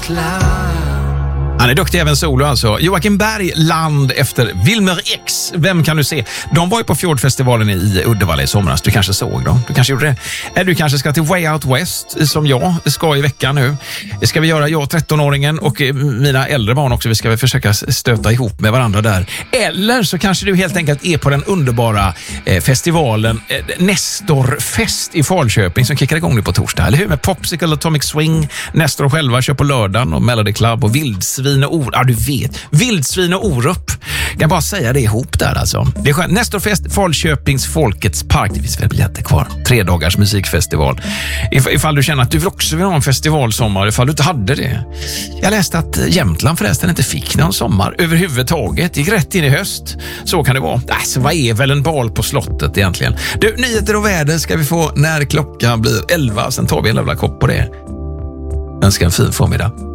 Han är duktig även solo alltså. Joakim Berg, Land efter Wilmer X. Vem kan du se? De var ju på Fjordfestivalen i Uddevalla i somras. Du kanske såg dem. Du kanske gjorde det. Du kanske ska till Way Out West som jag ska i veckan nu. Det ska vi göra, jag 13-åringen och mina äldre barn också. Vi ska väl försöka stöta ihop med varandra där. Eller så kanske du helt enkelt är på den underbara festivalen Nestorfest i Falköping som kickar igång nu på torsdag. Eller hur? Med Popsicle och Atomic Swing. Nestor själva kör på lördagen och Melody Club och Vildsvin och Orup. Ja, du vet. Vildsvin och Orup. Jag kan bara säga det ihop där alltså. Det är skönt. Nestorfest, Falköpings Folkets Park. Det finns väl biljetter kvar. 3 dagars musikfestival. Ifall du känner att du också vill ha en festivalsommar, ifall du inte hade det. Jag läste att Jämtland förresten inte fick någon sommar överhuvudtaget. Gick rätt in i höst. Så kan det vara. Alltså, vad är väl en bal på slottet egentligen? Du, nyheter och väder ska vi få när klockan blir 11. Sen tar vi en jävla kopp på det. Önskar en fin förmiddag.